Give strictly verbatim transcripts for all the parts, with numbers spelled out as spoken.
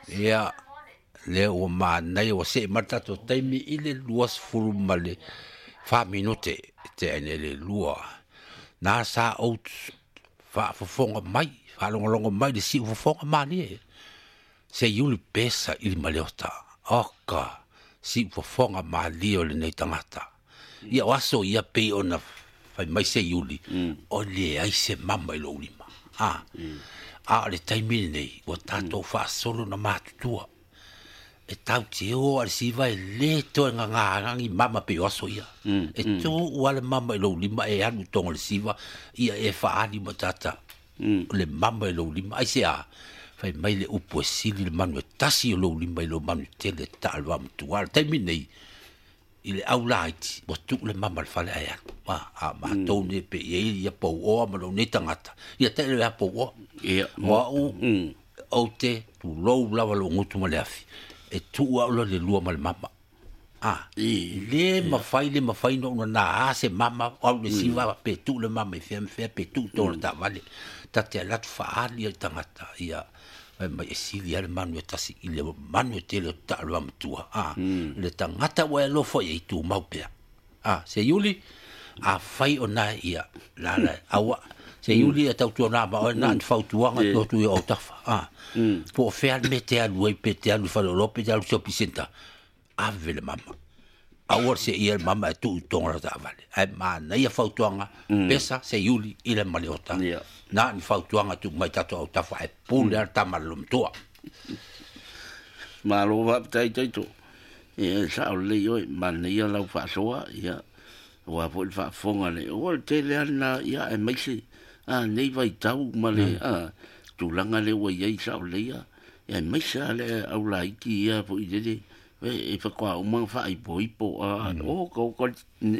ia le o manai o se mata to taimi ile luas fulu male fa minute te ene le lua na sa out fa fofonga mai fa longo longo mai de si fofonga mani se yuli pesa il maleota oka si fofonga mali o le nei tangata ia waso ia pe ona fa mai se yuli o le ai se mama i lo lima ah a le taimi nei o tato fa solo na matutua e tau te o al si vai le to nga nga ngi mama pe oso ia e tu wale mama i lo lima e anu tonga le siva ia e fa ani matata le mama i lo lima ai se a fai mai le upo e sili le manu e tasi o lo lima i lo manu te le ta alwa mtua le taimi nei i le au laiti o tu le mama le fale ai anu ma a ma tau ne pe e ia po o ma lo ne tangata ia te le a po o ia wa u o te tu lo lava lo ngutu ma le afi e tu au le lua ma le mama ah le ma fai le ma fai no na se mama au le siva pe tu le mama e fem fe pe tu to ta vale ta te lat fa ali tangata ia ma e sili al manu e tasi ile manu e te le ta lo amtua ah le tangata wa lo fo e tu mau pe ah se yuli a fai ona ia la la awa se yuli e tau tu na ba na fa tu nga to tu o ta ah po fe al mete al we pe te al fa lo pe al so pisenta ave le mama awor se ia mama tu tonga ta vale ai ma na ia fa tu nga pesa se yuli ile maliota na ni fa tu nga tu mai ta to ta fa e pule ta malum to ma lo va tai tai to e sa le yo ma ne ia la fa so ia wa po fa fonga le o te le na ia e mai se a nei vai tau ma le a tu langa le wa ia sa le ia e mai sa le au lai ki ia po i de e fa kwa o man fa i po i po a o ko ko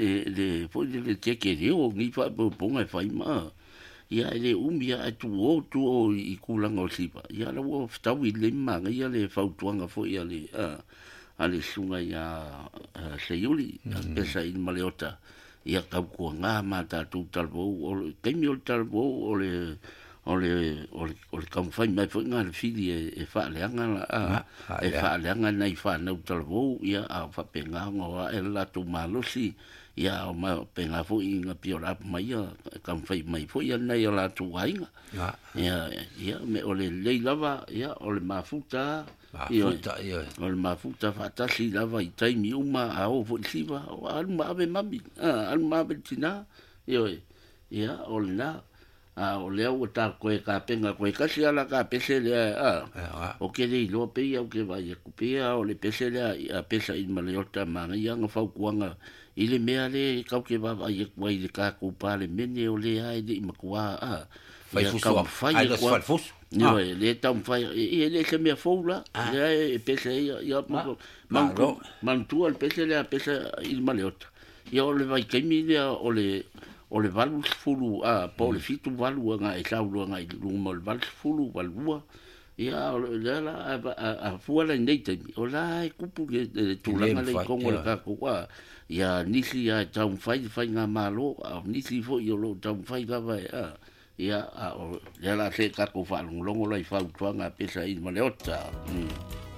le po de te ke de o ni fa po po ngai fa ma ia le umia atu o tu o i kulanga o sipa ia le o tau i le ma ia le fa tuanga fo ia le a ale sunga ia se yuli pesa i maleota ia kau ko nga ma ta tu talbo o ke mi o talbo o le o le o le o le kam fai mai fo nga le fili e fa le anga e fa le anga nei fa no talbo ia a fa penga ngo e la tu malosi ia o ma penga fo i nga piora mai ia kam fai mai fo ia nei la tu ainga ia ia me o le le lava ia o le mafuta mafuta ia o le mafuta fa ta si lava i tai mi uma a o fo siva o al ma be mami al ma be tina ia ia o na a o le o ta ko ka penga ko ka si ala ka pese le a o ke le lo pe ia o ke vai ku pe o le pese le a pesa i maleota ma ia nga fa kuanga ile mea le ka ke va ai ku ai ka ku pa le mene o le ai de ma ku a fai fuso ai lo fai fuso no le tam fai e le ke me foula le pese ia ia ma man tu al pese le a pesa i maleota ia o le vai ke mi o le o le valu fulu a po le fitu valu nga e saulu nga i lungo le valu fulu valua ia le la a fuala nei te o la e kupu le tulanga le kongo le kako wa ia nisi a tau fai fai nga malo a nisi fo i lo tau fai lava ia ia a le la se kako fa longo longo lai fa tuanga pesa i maleota